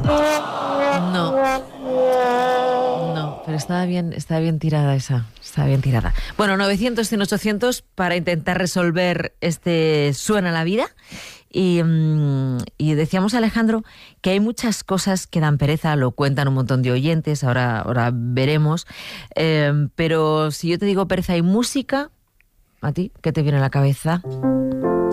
No, no, pero estaba bien tirada esa. Estaba bien tirada. Bueno, 900, 100, 800 para intentar resolver este Suena la vida. Y decíamos, Alejandro, que hay muchas cosas que dan pereza, lo cuentan un montón de oyentes, ahora veremos. Pero si yo te digo pereza y música, ¿a ti qué te viene a la cabeza?